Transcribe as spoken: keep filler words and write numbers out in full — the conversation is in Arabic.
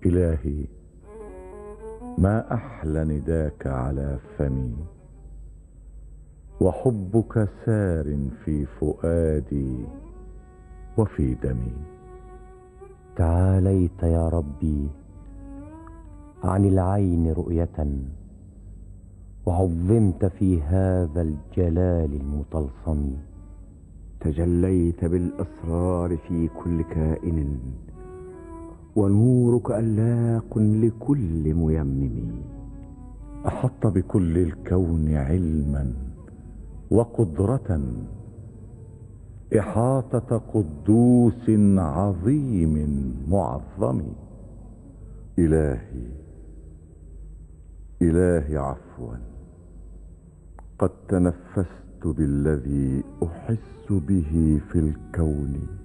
إلهي، ما أحلى نداك على فمي، وحبك سار في فؤادي وفي دمي. تعاليت يا ربي عن العين رؤية، وعظمت في هذا الجلال المطلسم. تجليت بالأسرار في كل كائن، ونورك ألاق لكل ميمم. أحط بكل الكون علما وقدرة، إحاطة قدوس عظيم معظم. إلهي إلهي عفوا، قد تنفست بالذي أحس به في الكون